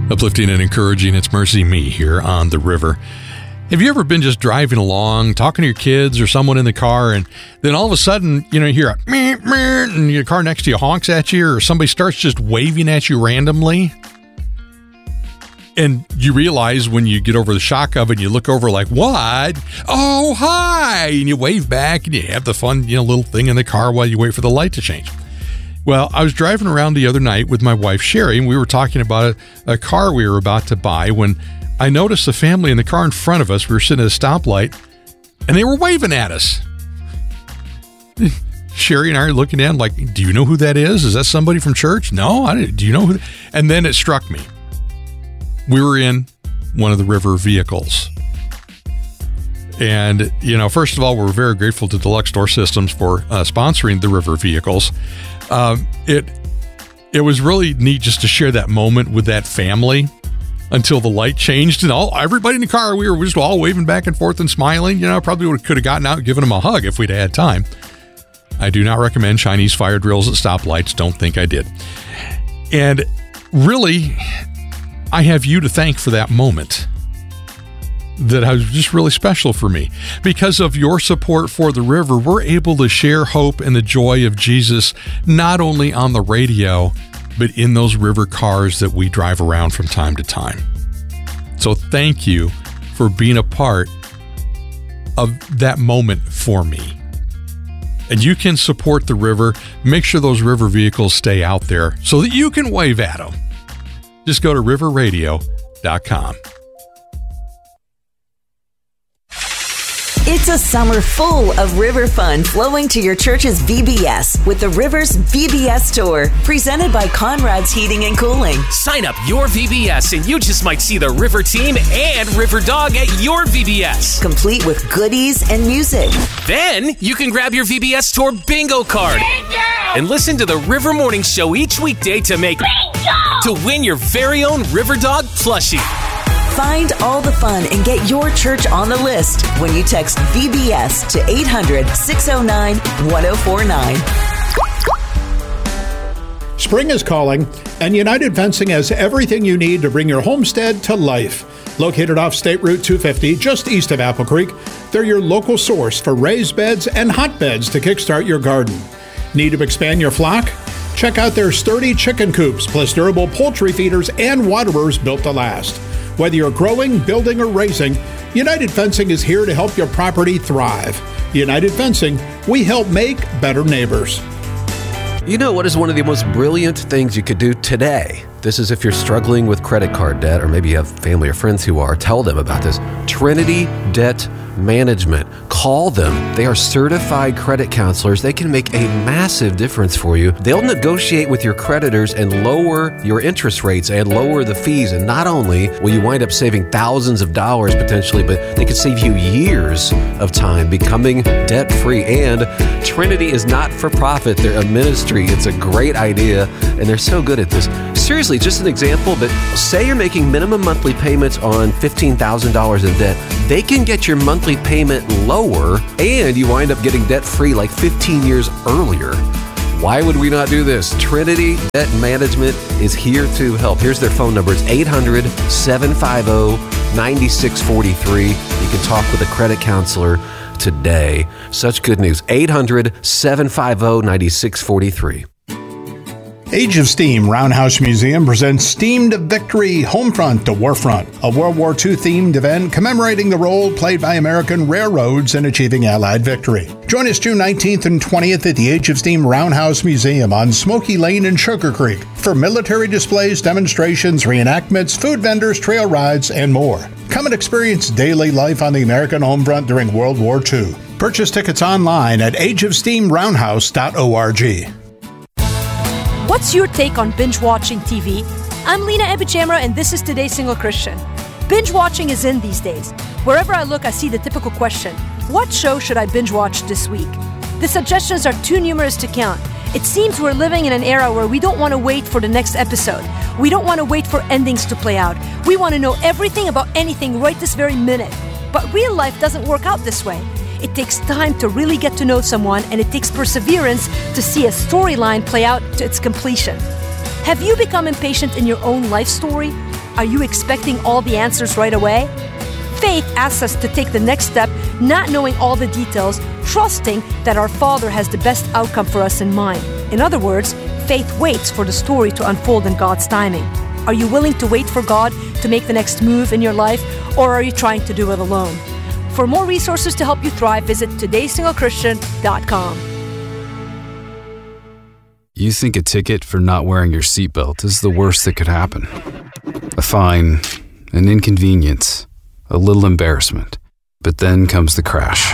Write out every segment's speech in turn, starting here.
Uplifting and encouraging, it's Mercy Me here on the river. Have you ever been just driving along, talking to your kids or someone in the car, and then all of a sudden, you hear a meh, meh, and your car next to you honks at you, or somebody starts just waving at you randomly? And you realize when you get over the shock of it, you look over like, what? Oh, hi! And you wave back, and you have the fun, little thing in the car while you wait for the light to change. Well, I was driving around the other night with my wife, Sherry, and we were talking about a car we were about to buy when I noticed the family in the car in front of us. We were sitting at a stoplight, and they were waving at us. Sherry and I are looking at them like, do you know who that is? Is that somebody from church? No, do you know who? And then it struck me. We were in one of the river vehicles. And, first of all, we're very grateful to Deluxe Door Systems for sponsoring the river vehicles. It was really neat just to share that moment with that family until the light changed, and everybody in the car, we were just all waving back and forth and smiling. Probably could have gotten out and given them a hug if we'd had time. I do not recommend Chinese fire drills at stoplights. Don't think I did. And really, I have you to thank for that moment. That was just really special for me. Because of your support for the river, we're able to share hope and the joy of Jesus, not only on the radio, but in those river cars that we drive around from time to time. So thank you for being a part of that moment for me. And you can support the river. Make sure those river vehicles stay out there so that you can wave at them. Just go to riverradio.com. It's a summer full of river fun flowing to your church's VBS with the Rivers VBS Tour, presented by Conrad's Heating and Cooling. Sign up your VBS and you just might see the River Team and River Dog at your VBS. Complete with goodies and music. Then you can grab your VBS Tour bingo card and listen to the River Morning Show each weekday to win your very own River Dog plushie. Find all the fun and get your church on the list when you text VBS to 800-609-1049. Spring is calling, and United Fencing has everything you need to bring your homestead to life. Located off State Route 250, just east of Apple Creek, they're your local source for raised beds and hotbeds to kickstart your garden. Need to expand your flock? Check out their sturdy chicken coops, plus durable poultry feeders and waterers built to last. Whether you're growing, building, or raising, United Fencing is here to help your property thrive. United Fencing, we help make better neighbors. You know what is one of the most brilliant things you could do today? This is if you're struggling with credit card debt, or maybe you have family or friends who are. Tell them about this. Trinity Debt Management. Call them. They are certified credit counselors. They can make a massive difference for you. They'll negotiate with your creditors and lower your interest rates and lower the fees. And not only will you wind up saving thousands of dollars potentially, but they could save you years of time becoming debt-free. And Trinity is not for profit. They're a ministry. It's a great idea, and they're so good at this. Seriously, just an example, but say you're making minimum monthly payments on $15,000 in debt. They can get your monthly payment lower, and you wind up getting debt-free like 15 years earlier. Why would we not do this? Trinity Debt Management is here to help. Here's their phone number. It's 800-750-9643. You can talk with a credit counselor today. Such good news. 800-750-9643. Age of Steam Roundhouse Museum presents Steam to Victory, Homefront to Warfront, a World War II themed event commemorating the role played by American railroads in achieving Allied victory. Join us June 19th and 20th at the Age of Steam Roundhouse Museum on Smoky Lane in Sugar Creek for military displays, demonstrations, reenactments, food vendors, trail rides, and more. Come and experience daily life on the American home front during World War II. Purchase tickets online at ageofsteamroundhouse.org. What's your take on binge-watching TV? I'm Lena Ebichamra, and this is Today's Single Christian. Binge-watching is in these days. Wherever I look, I see the typical question, what show should I binge-watch this week? The suggestions are too numerous to count. It seems we're living in an era where we don't want to wait for the next episode. We don't want to wait for endings to play out. We want to know everything about anything right this very minute. But real life doesn't work out this way. It takes time to really get to know someone, and it takes perseverance to see a storyline play out to its completion. Have you become impatient in your own life story? Are you expecting all the answers right away? Faith asks us to take the next step, not knowing all the details, trusting that our Father has the best outcome for us in mind. In other words, faith waits for the story to unfold in God's timing. Are you willing to wait for God to make the next move in your life, or are you trying to do it alone? For more resources to help you thrive, visit todaysinglechristian.com. You think a ticket for not wearing your seatbelt is the worst that could happen. A fine, an inconvenience, a little embarrassment. But then comes the crash.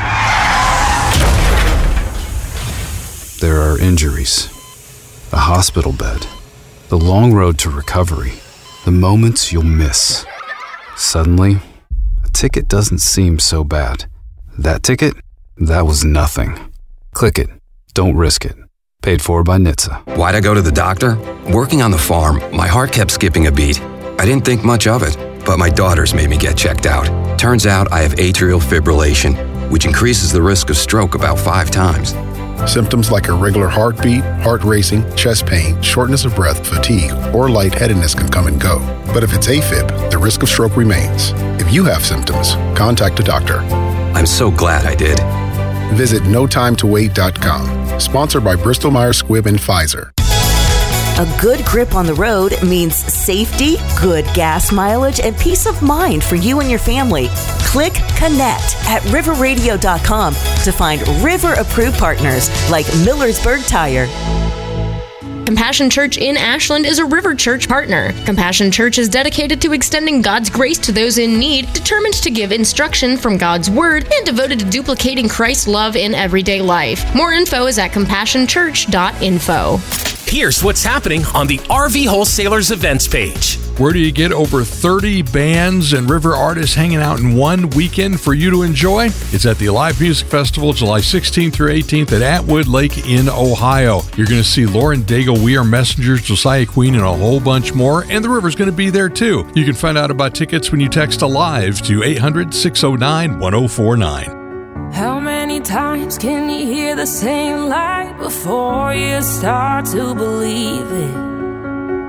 There are injuries, a hospital bed, the long road to recovery, the moments you'll miss. Suddenly, a ticket doesn't seem so bad. That ticket? That was nothing. Click it. Don't risk it. Paid for by NHTSA. Why'd I go to the doctor? Working on the farm, my heart kept skipping a beat. I didn't think much of it, but my daughters made me get checked out. Turns out I have atrial fibrillation, which increases the risk of stroke about 5 times. Symptoms like irregular heartbeat, heart racing, chest pain, shortness of breath, fatigue, or lightheadedness can come and go. But if it's AFib, the risk of stroke remains. If you have symptoms, contact a doctor. I'm so glad I did. Visit notimetowait.com. Sponsored by Bristol Myers Squibb and Pfizer. A good grip on the road means safety, good gas mileage, and peace of mind for you and your family. Click Connect at riverradio.com to find River-approved partners like Millersburg Tire. Compassion Church in Ashland is a River Church partner. Compassion Church is dedicated to extending God's grace to those in need, determined to give instruction from God's Word, and devoted to duplicating Christ's love in everyday life. More info is at compassionchurch.info. Here's what's happening on the RV Wholesalers events page. Where do you get over 30 bands and river artists hanging out in one weekend for you to enjoy? It's at the Alive Music Festival, July 16th through 18th at Atwood Lake in Ohio. You're going to see Lauren Daigle, We Are Messengers, Josiah Queen, and a whole bunch more, and the river's going to be there too. You can find out about tickets when you text ALIVE to 800-609-1049. How many times can you hear the same lie before you start to believe it?